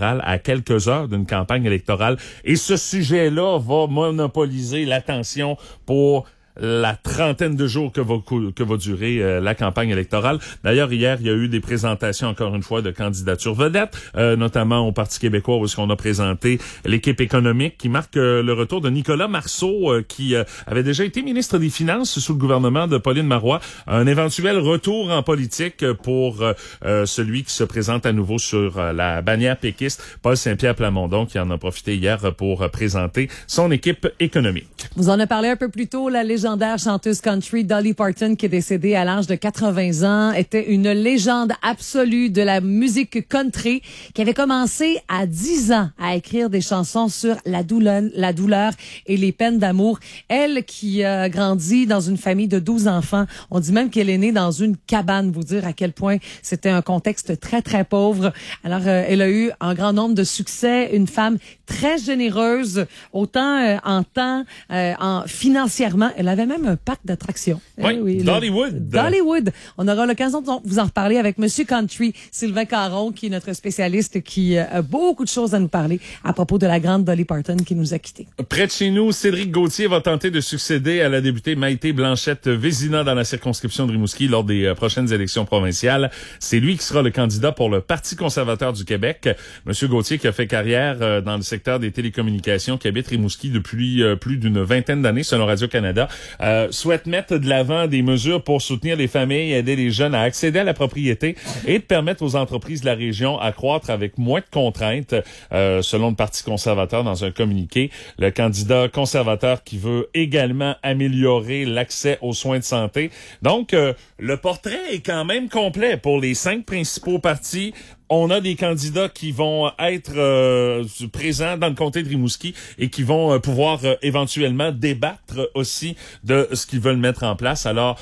électorale, à quelques heures d'une campagne électorale. Et ce sujet-là va monopoliser l'attention pour la trentaine de jours que va durer la campagne électorale. D'ailleurs, hier, il y a eu des présentations, encore une fois, de candidatures vedettes, notamment au Parti québécois, où est-ce qu'on a présenté l'équipe économique qui marque le retour de Nicolas Marceau, qui avait déjà été ministre des Finances sous le gouvernement de Pauline Marois. Un éventuel retour en politique pour celui qui se présente à nouveau sur la bannière péquiste, Paul Saint-Pierre Plamondon, qui en a profité hier pour présenter son équipe économique. Vous en a parlé un peu plus tôt, la légendaire chanteuse country Dolly Parton, qui est décédée à l'âge de 80 ans, était une légende absolue de la musique country, qui avait commencé à 10 ans à écrire des chansons sur la douleur et les peines d'amour. Elle qui a grandi dans une famille de 12 enfants, on dit même qu'elle est née dans une cabane, vous dire à quel point c'était un contexte très, très pauvre. Alors, elle a eu un grand nombre de succès, une femme très généreuse, autant en temps, financièrement. Elle avait même un parc d'attractions. Oui, Dollywood. Dollywood. On aura l'occasion de vous en reparler avec Monsieur Country, Sylvain Caron, qui est notre spécialiste, qui a beaucoup de choses à nous parler à propos de la grande Dolly Parton qui nous a quittés. Près de chez nous, Cédric Gauthier va tenter de succéder à la députée Maïté Blanchette-Vézina dans la circonscription de Rimouski lors des prochaines élections provinciales. C'est lui qui sera le candidat pour le Parti conservateur du Québec. Monsieur Gauthier, qui a fait carrière dans le secteur des télécommunications, qui habite Rimouski depuis plus d'une vingtaine d'années, selon Radio-Canada, souhaite mettre de l'avant des mesures pour soutenir les familles, aider les jeunes à accéder à la propriété et de permettre aux entreprises de la région à croître avec moins de contraintes, selon le Parti conservateur dans un communiqué. Le candidat conservateur qui veut également améliorer l'accès aux soins de santé. Donc, le portrait est quand même complet pour les 5 principaux partis. On a des candidats qui vont être présents dans le comté de Rimouski et qui vont pouvoir éventuellement débattre aussi de ce qu'ils veulent mettre en place. Alors,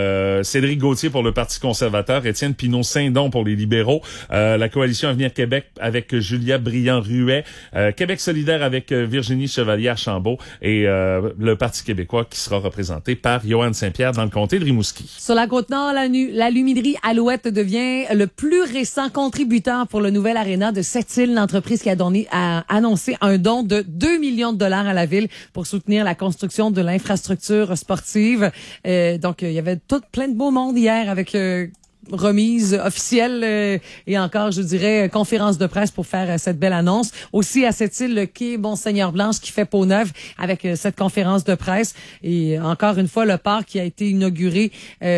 Cédric Gauthier pour le Parti conservateur, Étienne Pinault-Saint-Don pour les libéraux, la coalition Avenir Québec avec Julia Brillant-Ruet, Québec solidaire avec Virginie Chevalier-Archambault et le Parti québécois qui sera représenté par Yoann Saint-Pierre dans le comté de Rimouski. Sur la Côte-Nord, la luminerie Alouette devient le plus récent contributeur pour le nouvel aréna de Sept-Îles, l'entreprise qui a annoncé un don de 2 millions de dollars à la ville pour soutenir la construction de l'infrastructure sportive. Donc, il y avait plein de beau monde hier avec remise officielle et encore, je dirais, conférence de presse pour faire cette belle annonce. Aussi à Sept-Îles, le quai Monseigneur-Blanche qui fait peau neuve avec cette conférence de presse. Et encore une fois, le parc qui a été inauguré,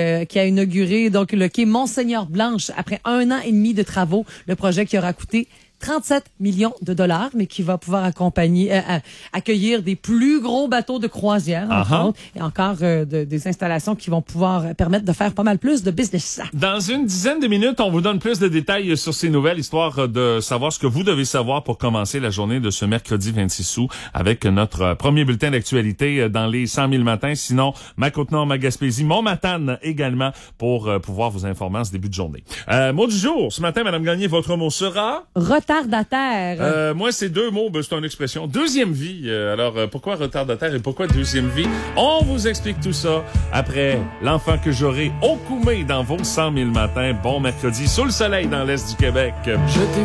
donc le quai Monseigneur-Blanche après 1 an et demi de travaux. Le projet qui aura coûté 37 millions de dollars, mais qui va pouvoir accueillir des plus gros bateaux de croisière, entre autres, et encore des installations qui vont pouvoir permettre de faire pas mal plus de business. Dans une dizaine de minutes, on vous donne plus de détails sur ces nouvelles, histoire de savoir ce que vous devez savoir pour commencer la journée de ce mercredi 26 août avec notre premier bulletin d'actualité dans les 100 000 matins. Sinon, ma Côte-Nord, ma Gaspésie, mon Matane également pour pouvoir vous informer en ce début de journée. Mot du jour. Ce matin, Madame Gagné, votre mot sera? Retardataire. Moi, c'est 2 mots, c'est une expression. Deuxième vie. Alors, pourquoi retardataire et pourquoi deuxième vie? On vous explique tout ça après l'enfant que j'aurai au Koumé dans vos 100 000 matins. Bon mercredi, sous le soleil dans l'Est du Québec.